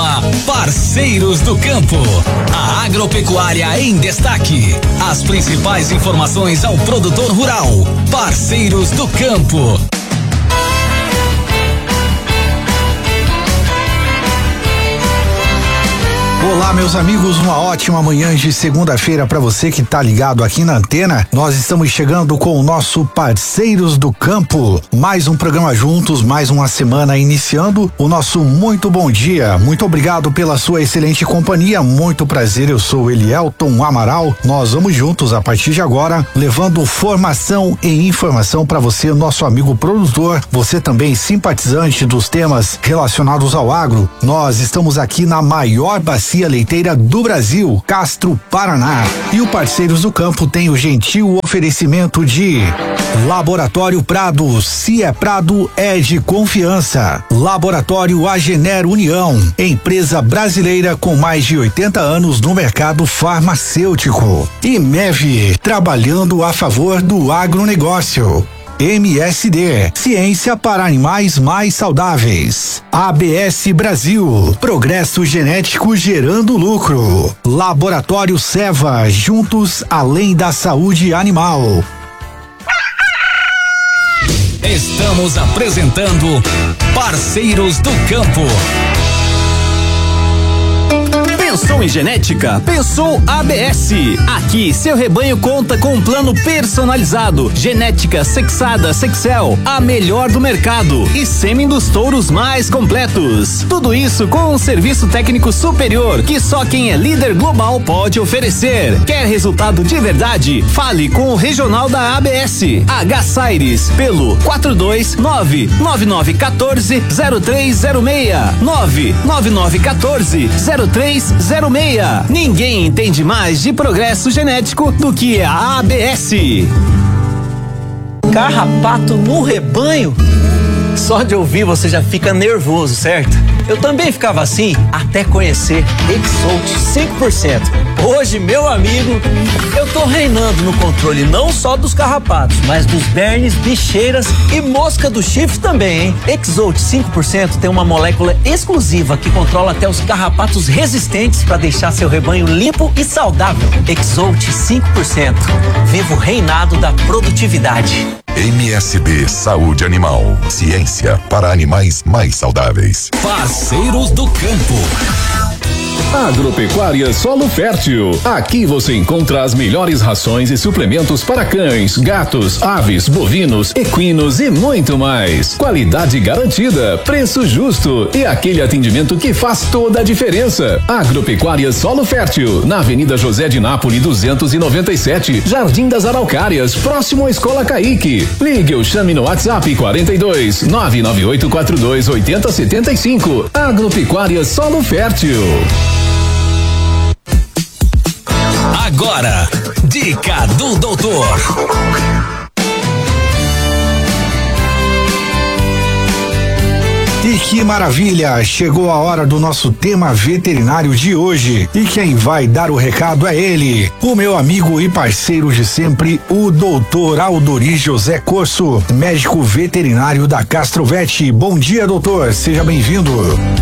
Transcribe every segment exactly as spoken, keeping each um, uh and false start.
Programa Parceiros do Campo. A agropecuária em destaque. As principais informações ao produtor rural. Parceiros do Campo. Olá, meus amigos, uma ótima manhã de segunda-feira para você que tá ligado aqui na antena. Nós estamos chegando com o nosso Parceiros do Campo. Mais um programa juntos, mais uma semana iniciando o nosso muito bom dia. Muito obrigado pela sua excelente companhia. Muito prazer, eu sou Elielton Amaral. Nós vamos juntos a partir de agora, levando formação e informação para você, nosso amigo produtor. Você também simpatizante dos temas relacionados ao agro. Nós estamos aqui na maior bacia leiteira do Brasil, Castro, Paraná. E o Parceiros do Campo tem o gentil oferecimento de Laboratório Prado, se é Prado é de confiança. Laboratório Agener União, empresa brasileira com mais de oitenta anos no mercado farmacêutico. E M E V, trabalhando a favor do agronegócio. M S D, ciência para animais mais saudáveis. A B S Brasil, progresso genético gerando lucro. Laboratório Seva, juntos além da saúde animal. Estamos apresentando Parceiros do Campo. Pensou em genética? Pensou A B S. Aqui, seu rebanho conta com um plano personalizado. Genética sexada Sexcel, a melhor do mercado. E sêmen dos touros mais completos. Tudo isso com um serviço técnico superior que só quem é líder global pode oferecer. Quer resultado de verdade? Fale com o regional da A B S. H Saires, pelo quatro dois nove nove nove um quatro zero três zero seis. nove nove nove um quatro zero três zero seis. Ninguém entende mais de progresso genético do que a A B S. Carrapato no rebanho? Só de ouvir você já fica nervoso, certo? Eu também ficava assim até conhecer Exalt cinco por cento. Hoje, meu amigo, eu tô reinando no controle não só dos carrapatos, mas dos bernes, bicheiras e mosca do chifre também, hein? Exalt cinco por cento tem uma molécula exclusiva que controla até os carrapatos resistentes para deixar seu rebanho limpo e saudável. Exalt cinco por cento. Viva o reinado da produtividade. M S D Saúde Animal. Ciência para animais mais saudáveis. Parceiros do Campo. Agropecuária Solo Fértil. Aqui você encontra as melhores rações e suplementos para cães, gatos, aves, bovinos, equinos e muito mais. Qualidade garantida, preço justo e aquele atendimento que faz toda a diferença. Agropecuária Solo Fértil, na Avenida José de Nápoles duzentos e noventa e sete, Jardim das Araucárias, próximo à Escola Caique. Ligue ou chame no WhatsApp quarenta e dois nove nove oito quatro dois oito zero sete cinco. Agropecuária Solo Fértil. Agora, dica do doutor. E que maravilha! Chegou a hora do nosso tema veterinário de hoje. E quem vai dar o recado é ele, o meu amigo e parceiro de sempre, o doutor Aldori José Corso, médico veterinário da Castrovet. Bom dia, doutor. Seja bem-vindo.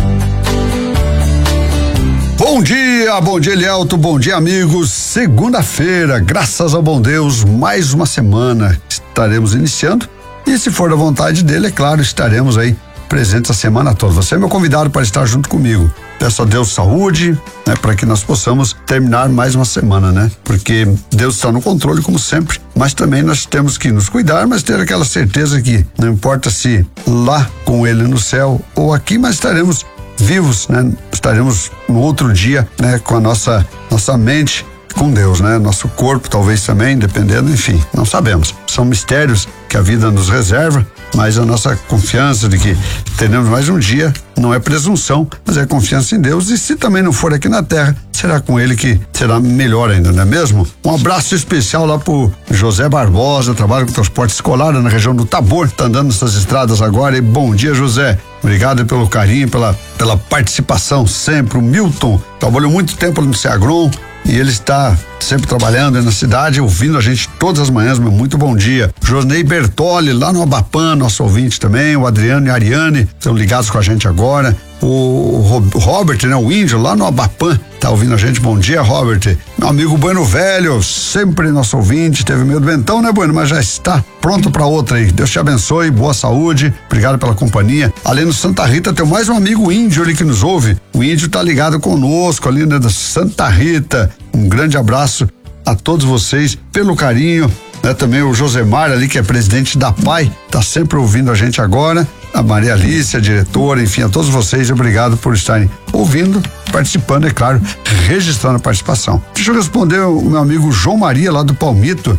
Bom dia, bom dia, Elielto, bom dia, amigos. Segunda-feira, graças ao bom Deus, mais uma semana estaremos iniciando. E se for da vontade dele, é claro, estaremos aí presentes a semana toda. Você é meu convidado para estar junto comigo. Peço a Deus saúde, né, para que nós possamos terminar mais uma semana, né? Porque Deus está no controle, como sempre, mas também nós temos que nos cuidar, mas ter aquela certeza que não importa se lá com Ele no céu ou aqui, mas estaremos vivos, né? Estaremos no outro dia, né? Com a nossa, nossa mente com Deus, né? Nosso corpo talvez também, dependendo, enfim, não sabemos. São mistérios que a vida nos reserva, mas a nossa confiança de que teremos mais um dia não é presunção, mas é confiança em Deus, e se também não for aqui na terra, será com Ele que será melhor ainda, não é mesmo? Um abraço especial lá pro José Barbosa, trabalha com transporte escolar na região do Tabor, tá andando nessas estradas agora, e bom dia, José. Obrigado pelo carinho, pela, pela participação sempre. O Milton trabalhou muito tempo no Ceagron e ele está sempre trabalhando aí na cidade, ouvindo a gente todas as manhãs. Meu muito bom dia. Josnei Bertoli, lá no Abapan, nosso ouvinte também. O Adriano e a Ariane estão ligados com a gente agora. O Robert, né? O índio lá no Abapan, tá ouvindo a gente. Bom dia, Robert. Meu amigo Bueno Velho, sempre nosso ouvinte, teve medo do ventão, né, Bueno? Mas já está pronto pra outra aí. Deus te abençoe, boa saúde, obrigado pela companhia. Além do Santa Rita, tem mais um amigo índio ali que nos ouve. O índio tá ligado conosco ali, né, da Santa Rita. Um grande abraço a todos vocês pelo carinho, né? Também o Josemar ali, que é presidente da P A I, tá sempre ouvindo a gente agora. A Maria Alice, a diretora, enfim, a todos vocês, obrigado por estarem ouvindo, participando, é claro, registrando a participação. Deixa eu responder o meu amigo João Maria, lá do Palmito.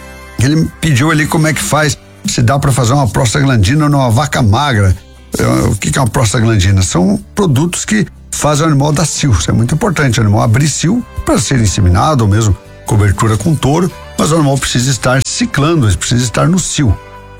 Ele pediu ali como é que faz, se dá para fazer uma prostaglandina numa vaca magra. O que que é uma prostaglandina? São produtos que fazem o animal dar cio. Isso é muito importante, o animal abrir cio para ser inseminado ou mesmo cobertura com touro, mas o animal precisa estar ciclando, ele precisa estar no cio.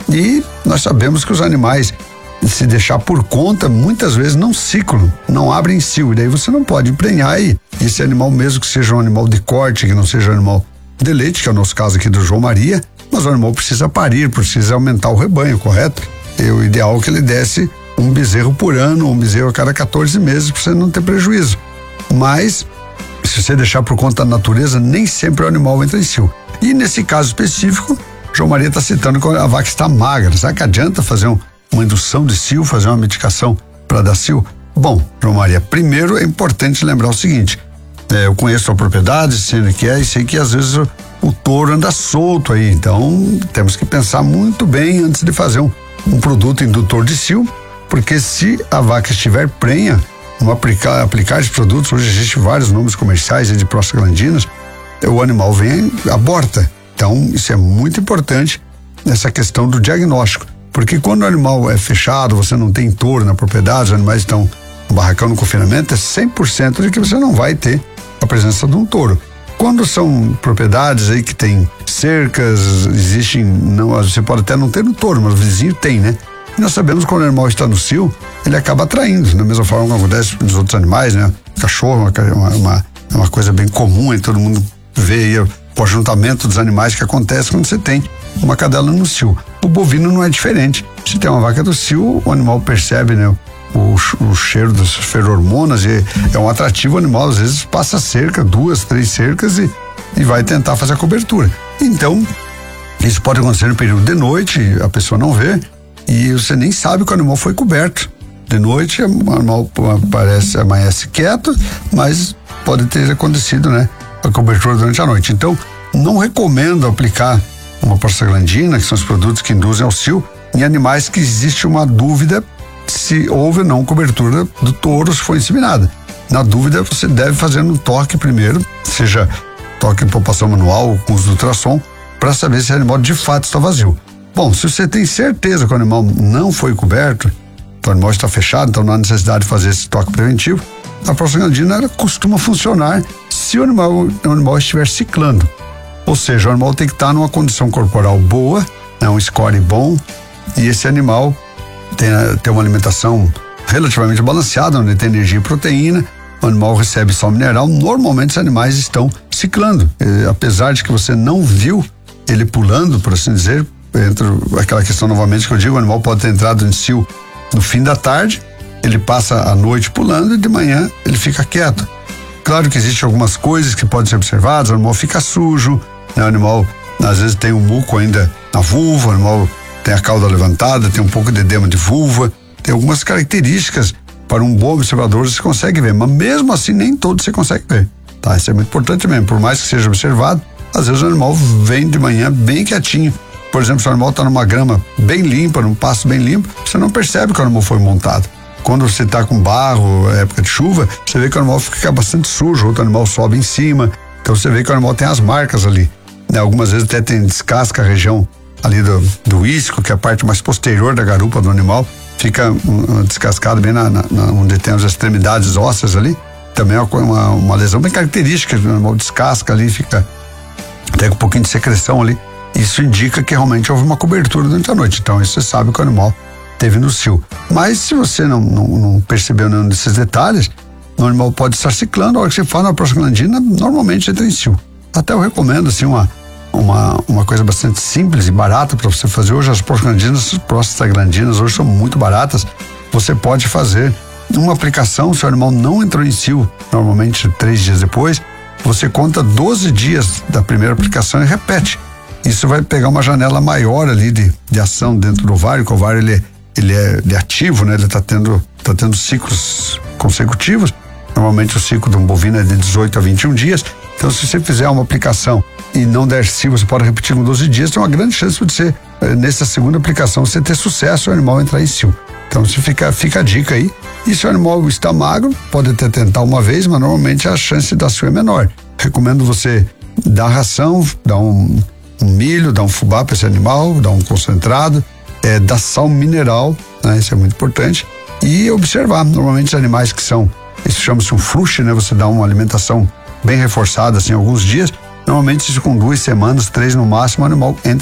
E nós sabemos que os animais, se deixar por conta, muitas vezes não ciclam, não abrem cio, e daí você não pode emprenhar e esse animal, mesmo que seja um animal de corte, que não seja um animal de leite, que é o nosso caso aqui do João Maria, mas o animal precisa parir, precisa aumentar o rebanho, correto? E o ideal é que ele desse um bezerro por ano, um bezerro a cada quatorze meses, para você não ter prejuízo. Mas, se você deixar por conta da natureza, nem sempre o animal entra em cio. E nesse caso específico, João Maria está citando que a vaca está magra. Será que adianta fazer um uma indução de cio, fazer uma medicação para dar cio? Bom, João Maria, primeiro é importante lembrar o seguinte, é, eu conheço a propriedade, sei que é, e sei que às vezes o, o touro anda solto aí, então temos que pensar muito bem antes de fazer um, um produto indutor de cio, porque se a vaca estiver prenha, no aplicar, aplicar esses produtos, hoje existem vários nomes comerciais de prostaglandinas, o animal vem, aborta. Então isso é muito importante nessa questão do diagnóstico. Porque quando o animal é fechado, você não tem touro na propriedade, os animais estão no barracão, no confinamento, é cem por cento de que você não vai ter a presença de um touro. Quando são propriedades aí que tem cercas, existem, não, você pode até não ter no touro, mas o vizinho tem, né? E nós sabemos que quando o animal está no cio, ele acaba atraindo, da mesma forma que acontece nos outros animais, né? Cachorro é uma, uma, uma coisa bem comum, e todo mundo vê aí o ajuntamento dos animais que acontece quando você tem uma cadela no cio. O bovino não é diferente. Se tem uma vaca do cio, o animal percebe, né, o, o cheiro das ferormonas, e é um atrativo animal, às vezes passa cerca, duas, três cercas e, e vai tentar fazer a cobertura. Então, isso pode acontecer no período de noite, a pessoa não vê e você nem sabe que o animal foi coberto. De noite, o animal aparece, amanhece quieto, mas pode ter acontecido, né, a cobertura durante a noite. Então, não recomendo aplicar uma prostaglandina, que são os produtos que induzem ao cio, em animais que existe uma dúvida se houve ou não cobertura do touro, se foi inseminada. Na dúvida, você deve fazer um toque primeiro, seja toque em palpação manual, com uso do ultrassom, para saber se o animal de fato está vazio. Bom, se você tem certeza que o animal não foi coberto, o animal está fechado, então não há necessidade de fazer esse toque preventivo, a prostaglandina ela costuma funcionar se o animal, o animal estiver ciclando. Ou seja, o animal tem que estar numa condição corporal boa, né, um score bom, e esse animal tem, tem uma alimentação relativamente balanceada, onde tem energia e proteína, o animal recebe sal mineral. Normalmente os animais estão ciclando, e, apesar de que você não viu ele pulando, por assim dizer, entra aquela questão novamente que eu digo, o animal pode ter entrado em cio no fim da tarde, ele passa a noite pulando e de manhã ele fica quieto. Claro que existem algumas coisas que podem ser observadas, o animal fica sujo, né? O animal às vezes tem um muco ainda na vulva, o animal tem a cauda levantada, tem um pouco de edema de vulva, tem algumas características para um bom observador você consegue ver, mas mesmo assim nem todos você consegue ver, tá? Isso é muito importante mesmo, por mais que seja observado, às vezes o animal vem de manhã bem quietinho. Por exemplo, se o animal está numa grama bem limpa, num pasto bem limpo, você não percebe que o animal foi montado. Quando você está com barro, época de chuva, você vê que o animal fica bastante sujo, outro animal sobe em cima, então você vê que o animal tem as marcas ali, né? Algumas vezes até tem descasca a região ali do, do isco, que é a parte mais posterior da garupa do animal, fica um, descascado bem na, na, na, onde tem as extremidades ósseas ali, também é uma, uma lesão bem característica, o animal descasca ali, fica até com um pouquinho de secreção ali, isso indica que realmente houve uma cobertura durante a noite, então isso você sabe que o animal teve no cio. Mas se você não, não, não percebeu nenhum desses detalhes, o animal pode estar ciclando, a hora que você fala na prostaglandina, normalmente entra em cio. Até eu recomendo assim uma, uma, uma coisa bastante simples e barata para você fazer hoje. As prostaglandinas, prostaglandinas hoje são muito baratas. Você pode fazer uma aplicação, se o animal não entrou em cio, normalmente três dias depois, você conta doze dias da primeira aplicação e repete. Isso vai pegar uma janela maior ali de, de ação dentro do ovário, que o ovário ele, ele, é, ele é ativo, né? Ele tá tendo, tá tendo ciclos consecutivos. Normalmente o ciclo de um bovino é de dezoito a vinte e um dias. Então, se você fizer uma aplicação e não der cio, você pode repetir com doze dias, tem uma grande chance de você, nessa segunda aplicação, você ter sucesso e o animal entrar em cio. Então, se fica, fica a dica aí. E se o animal está magro, pode até tentar uma vez, mas normalmente a chance de dar cio é menor. Recomendo você dar ração, dar um, um milho, dar um fubá para esse animal, dar um concentrado, é, dar sal mineral, né? Isso é muito importante. E observar, normalmente os animais que são, isso chama-se um flush, né? Você dá uma alimentação bem reforçada, assim, alguns dias. Normalmente isso com duas semanas, três no máximo, o animal entra